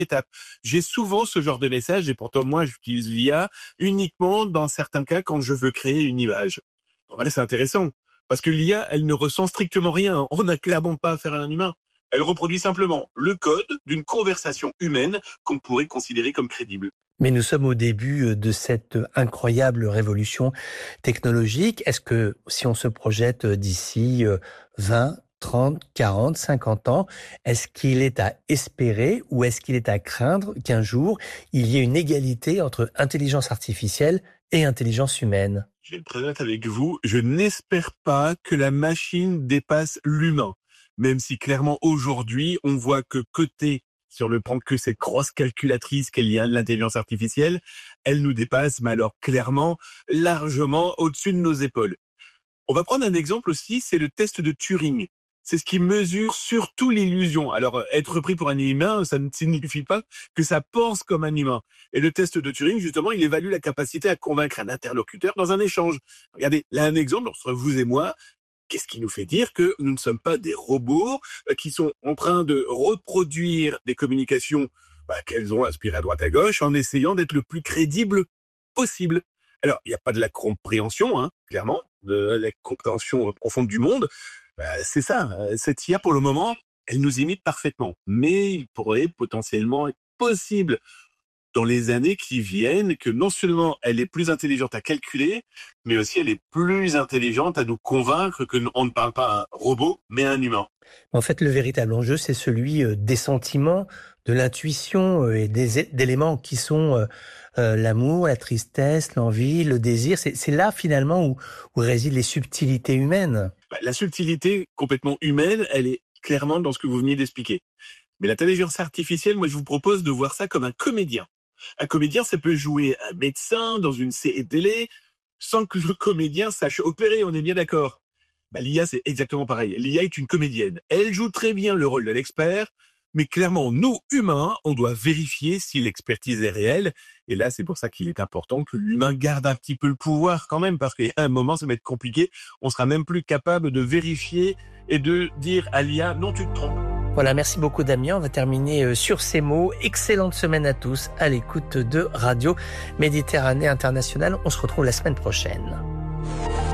étape. J'ai souvent ce genre de message et pourtant moi j'utilise l'IA uniquement dans certains cas quand je veux créer une image. Voilà, c'est intéressant parce que l'IA, elle ne ressent strictement rien. On n'a clairement pas affaire à un humain. Elle reproduit simplement le code d'une conversation humaine qu'on pourrait considérer comme crédible. Mais nous sommes au début de cette incroyable révolution technologique. Est-ce que si on se projette d'ici 20, 30, 40, 50 ans, est-ce qu'il est à espérer ou est-ce qu'il est à craindre qu'un jour, il y ait une égalité entre intelligence artificielle et intelligence humaine? Je vais être très honnête avec vous, je n'espère pas que la machine dépasse l'humain. Même si clairement aujourd'hui, on voit que côté sur le plan que cette grosse calculatrice qu'est l'intelligence artificielle, elle nous dépasse, mais alors clairement, largement au-dessus de nos épaules. On va prendre un exemple aussi, c'est le test de Turing. C'est ce qui mesure surtout l'illusion. Alors, être pris pour un humain, ça ne signifie pas que ça pense comme un humain. Et le test de Turing, justement, il évalue la capacité à convaincre un interlocuteur dans un échange. Regardez, là, un exemple entre vous et moi. Qu'est-ce qui nous fait dire que nous ne sommes pas des robots qui sont en train de reproduire des communications qu'elles ont aspirées à droite à gauche en essayant d'être le plus crédible possible. Alors, il n'y a pas de la compréhension, hein, clairement, de la compréhension profonde du monde. C'est ça, cette IA, pour le moment, elle nous imite parfaitement. Mais il pourrait potentiellement être possible dans les années qui viennent que non seulement elle est plus intelligente à calculer, mais aussi elle est plus intelligente à nous convaincre que on ne parle pas à un robot, mais à un humain. En fait, le véritable enjeu, c'est celui des sentiments, de l'intuition et d'éléments qui sont l'amour, la tristesse, l'envie, le désir. C'est là finalement où résident les subtilités humaines. La subtilité complètement humaine, elle est clairement dans ce que vous veniez d'expliquer. Mais l'intelligence artificielle, moi je vous propose de voir ça comme un comédien. Un comédien, ça peut jouer un médecin dans une série télé sans que le comédien sache opérer, on est bien d'accord. L'IA, c'est exactement pareil. L'IA est une comédienne. Elle joue très bien le rôle de l'expert, mais clairement, nous, humains, on doit vérifier si l'expertise est réelle. Et là, c'est pour ça qu'il est important que l'humain garde un petit peu le pouvoir quand même, parce qu'à un moment, ça va être compliqué. On sera même plus capable de vérifier et de dire à l'IA, non, tu te trompes. Voilà, merci beaucoup Damien. On va terminer sur ces mots. Excellente semaine à tous à l'écoute de Radio Méditerranée Internationale. On se retrouve la semaine prochaine.